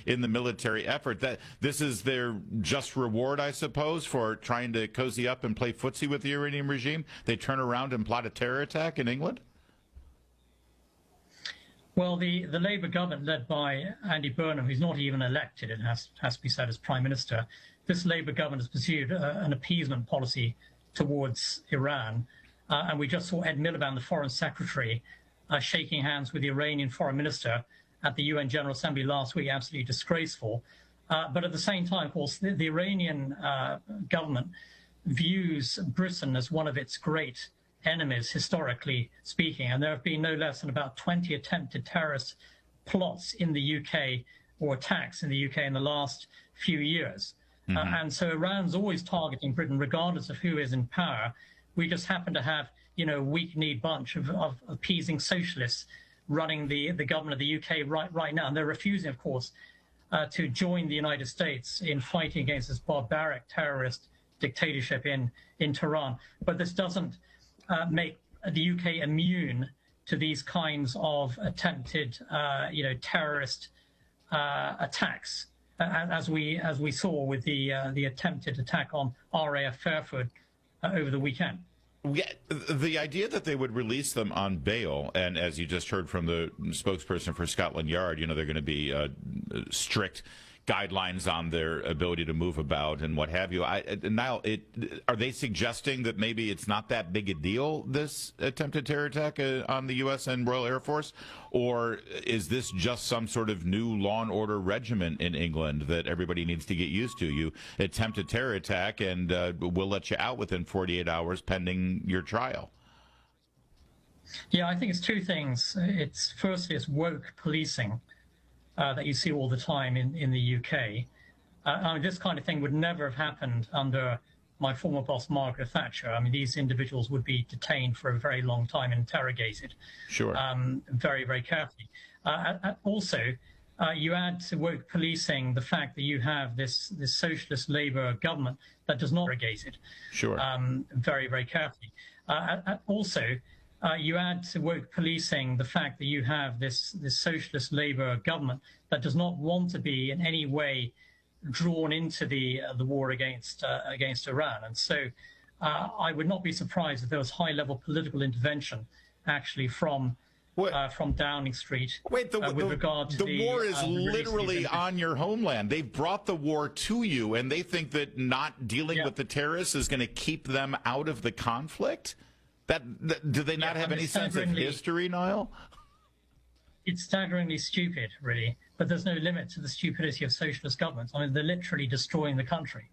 in the military effort. That this is their just reward, I suppose, for trying to cozy up and play footsie with the Iranian regime. They turn around and plot a terror attack in England? Well, the Labour government led by Andy Burnham, who's not even elected, it has to be said, as Prime Minister, this Labour government has pursued an appeasement policy towards Iran. And we just saw Ed Miliband, the Foreign Secretary, shaking hands with the Iranian Foreign Minister at the UN General Assembly last week, absolutely disgraceful. But at the same time, of course, the Iranian government views Britain as one of its great enemies, historically speaking, and there have been no less than about 20 attempted terrorist plots in the UK, or attacks in the UK, in the last few years. And so Iran's always targeting Britain, regardless of who is in power. We just happen to have, a weak-kneed bunch of appeasing socialists running the government of the UK right now, and they're refusing, of course, to join the United States in fighting against this barbaric terrorist dictatorship in Tehran. But this doesn't make the UK immune to these kinds of attempted, terrorist attacks, as we saw with the attempted attack on RAF Fairford over the weekend. Yeah, the idea that they would release them on bail, and as you just heard from the spokesperson for Scotland Yard, they're going to be strict guidelines on their ability to move about and what have you. Niall, are they suggesting that maybe it's not that big a deal, this attempted terror attack on the U.S. and Royal Air Force? Or is this just some sort of new law and order regimen in England that everybody needs to get used to? You attempt a terror attack and we'll let you out within 48 hours pending your trial. Yeah, I think it's two things. Firstly, it's woke policing that you see all the time in the UK. This kind of thing would never have happened under my former boss, Margaret Thatcher. These individuals would be detained for a very long time and interrogated. Sure. Very, very carefully. Also, you add to woke policing the fact that you have this socialist Labour government that does not interrogate it. Sure. Very, very carefully. Also, you add to woke policing the fact that you have this socialist Labour government that does not want to be in any way drawn into the war against Iran. And so I would not be surprised if there was high-level political intervention actually from Downing Street. Wait, with regard to the war is literally on your homeland. They've brought the war to you, and they think that not dealing with the terrorists is going to keep them out of the conflict? Do they not have any sense of history, Niall? It's staggeringly stupid, really. But there's no limit to the stupidity of socialist governments. They're literally destroying the country.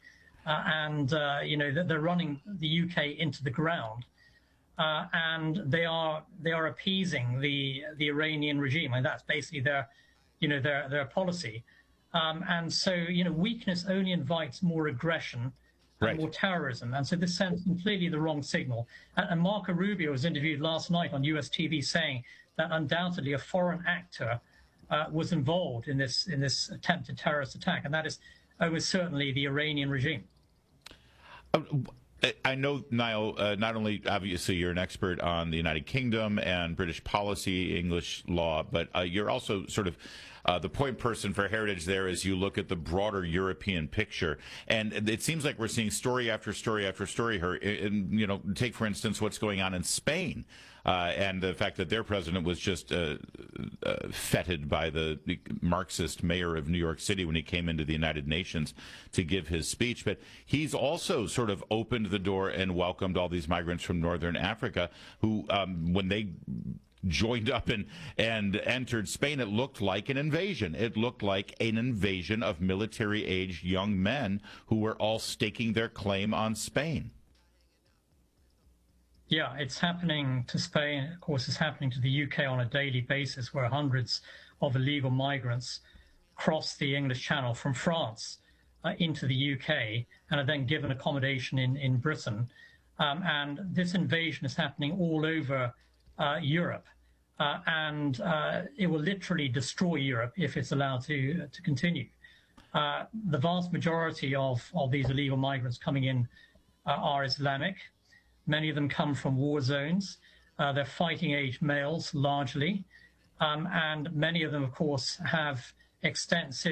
They're running the UK into the ground. And they are appeasing the Iranian regime. And that's basically their policy. And so, weakness only invites more aggression. Right. More terrorism. And so this sends completely the wrong signal. And Marco Rubio was interviewed last night on US TV saying that undoubtedly a foreign actor was involved in this attempted terrorist attack, and that is almost certainly the Iranian regime. I know, Niall, not only obviously you're an expert on the United Kingdom and British policy, English law, but you're also sort of the point person for Heritage there as you look at the broader European picture. And it seems like we're seeing story after story after story here. And, take, for instance, what's going on in Spain and the fact that their president was just feted by the Marxist mayor of New York City when he came into the United Nations to give his speech. But he's also sort of opened the door and welcomed all these migrants from Northern Africa who, when they joined up and entered Spain, it looked like an invasion. It looked like an invasion of military-aged young men who were all staking their claim on Spain. Yeah, it's happening to Spain. Of course, it's happening to the UK on a daily basis, where hundreds of illegal migrants cross the English Channel from France into the UK and are then given accommodation in Britain. And this invasion is happening all over Europe, and it will literally destroy Europe if it's allowed to continue. The vast majority of these illegal migrants coming in are Islamic. Many of them come from war zones. They're fighting-age males, largely, and many of them, of course, have extensive